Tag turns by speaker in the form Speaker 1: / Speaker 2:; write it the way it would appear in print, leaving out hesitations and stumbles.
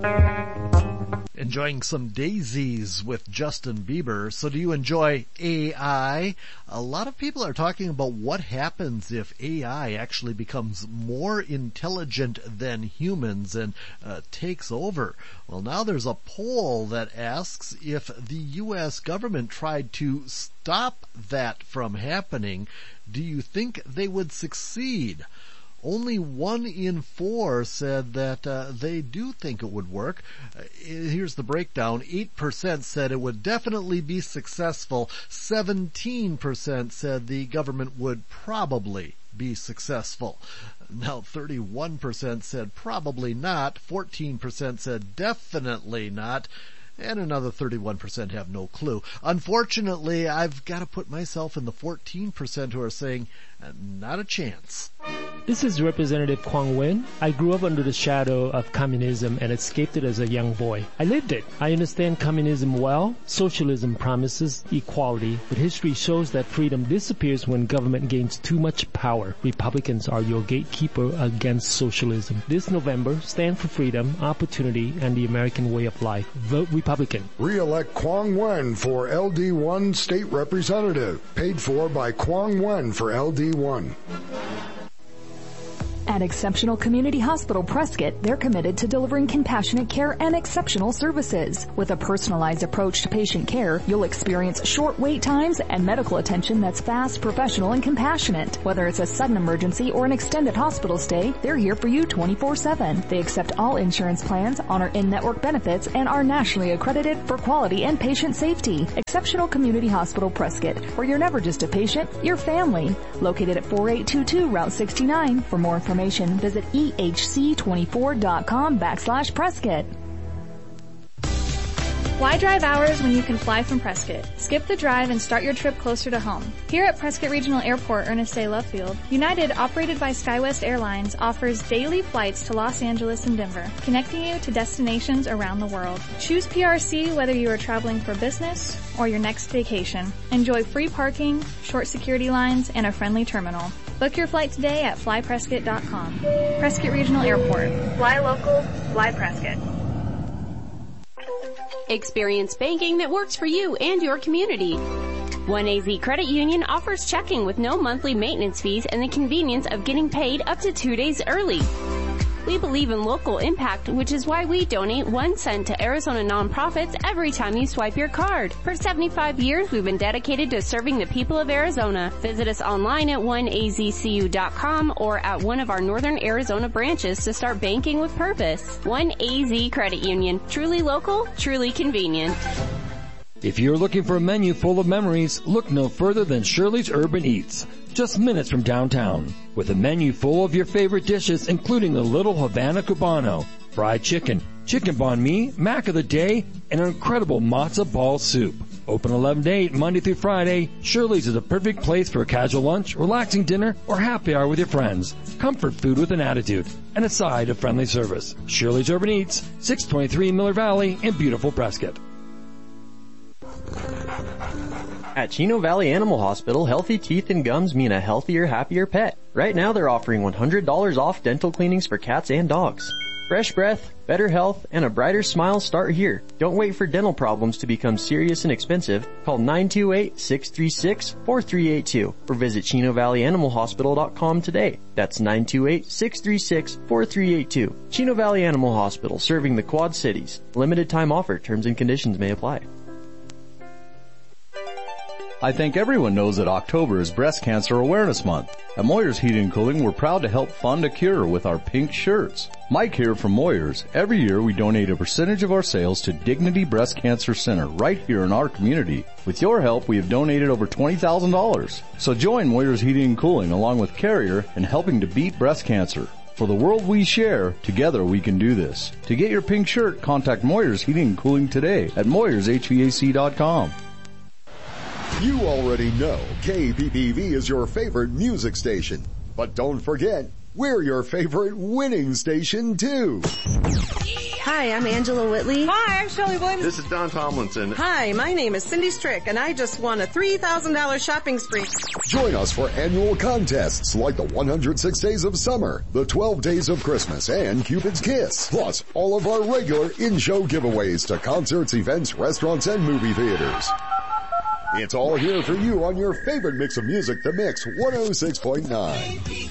Speaker 1: Enjoying some daisies with Justin Bieber. So do you enjoy AI? A lot of people are talking about what happens if AI actually becomes more intelligent than humans and takes over. Well, now there's a poll that asks if the U.S. government tried to stop that from happening, do you think they would succeed? Only 1 in 4 said that they do think it would work. Here's the breakdown. 8% said it would definitely be successful. 17% said the government would probably be successful. Now 31% said probably not. 14% said definitely not. And another 31% have no clue. Unfortunately, I've got to put myself in the 14% who are saying, not a chance.
Speaker 2: This is Representative Quang Nguyen. I grew up under the shadow of communism and escaped it as a young boy. I lived it. I understand communism well. Socialism promises equality, but history shows that freedom disappears when government gains too much power. Republicans are your gatekeeper against socialism. This November, stand for freedom, opportunity, and the American way of life. Vote Republican.
Speaker 3: Re-elect Quang Nguyen for LD1 State Representative. Paid for by Quang Nguyen for LD1.
Speaker 4: At Exceptional Community Hospital Prescott, they're committed to delivering compassionate care and exceptional services. With a personalized approach to patient care, you'll experience short wait times and medical attention that's fast, professional, and compassionate. Whether it's a sudden emergency or an extended hospital stay, they're here for you 24/7. They accept all insurance plans, honor in-network benefits, and are nationally accredited for quality and patient safety. Exceptional Community Hospital Prescott, where you're never just a patient, you're family. Located at 4822 Route 69. For more information, visit ehc24.com/Prescott.
Speaker 5: Why drive hours when you can fly from Prescott? Skip the drive and start your trip closer to home. Here at Prescott Regional Airport, Ernest A. Love Field, United, operated by SkyWest Airlines, offers daily flights to Los Angeles and Denver, connecting you to destinations around the world. Choose PRC whether you are traveling for business or your next vacation. Enjoy free parking, short security lines, and a friendly terminal. Book your flight today at flyprescott.com. Prescott Regional Airport. Fly local, fly Prescott.
Speaker 6: Experience banking that works for you and your community. 1AZ Credit Union offers checking with no monthly maintenance fees and the convenience of getting paid up to 2 days early. We believe in local impact, which is why we donate 1 cent to Arizona nonprofits every time you swipe your card. For 75 years, we've been dedicated to serving the people of Arizona. Visit us online at 1azcu.com or at one of our Northern Arizona branches to start banking with purpose. 1AZ Credit Union. Truly local, truly convenient.
Speaker 7: If you're looking for a menu full of memories, look no further than Shirley's Urban Eats, just minutes from downtown. With a menu full of your favorite dishes, including the Little Havana Cubano, fried chicken, chicken banh mi, mac of the day, and an incredible matzo ball soup. Open 11 to 8, Monday through Friday, Shirley's is a perfect place for a casual lunch, relaxing dinner, or happy hour with your friends. Comfort food with an attitude, and a side of friendly service. Shirley's Urban Eats, 623 Miller Valley in beautiful Prescott.
Speaker 8: At Chino Valley Animal Hospital, healthy teeth and gums mean a healthier, happier pet. Right now they're offering $100 off dental cleanings for cats and dogs. Fresh breath, better health, and a brighter smile start here. Don't wait for dental problems to become serious and expensive. Call 928-636-4382 or visit ChinoValleyAnimalHospital.com today. That's 928-636-4382. Chino Valley Animal Hospital, serving the Quad Cities. Limited time offer. Terms and conditions may apply.
Speaker 9: I think everyone knows that October is Breast Cancer Awareness Month. At Moyer's Heating and Cooling, we're proud to help fund a cure with our pink shirts. Mike here from Moyer's. Every year we donate a percentage of our sales to Dignity Breast Cancer Center right here in our community. With your help, we have donated over $20,000. So join Moyer's Heating and Cooling along with Carrier in helping to beat breast cancer. For the world we share, together we can do this. To get your pink shirt, contact Moyer's Heating and Cooling today at MoyersHVAC.com.
Speaker 10: You already know KPPV is your favorite music station. But don't forget, we're your favorite winning station, too.
Speaker 11: Hi, I'm Angela Whitley.
Speaker 12: Hi, I'm Shelley Williams.
Speaker 13: This is Don Tomlinson.
Speaker 11: Hi, my name is Cindy Strick, and I just won a $3,000 shopping spree.
Speaker 10: Join us for annual contests like the 106 Days of Summer, the 12 Days of Christmas, and Cupid's Kiss. Plus, all of our regular in-show giveaways to concerts, events, restaurants, and movie theaters. It's all here for you on your favorite mix of music, The Mix 106.9.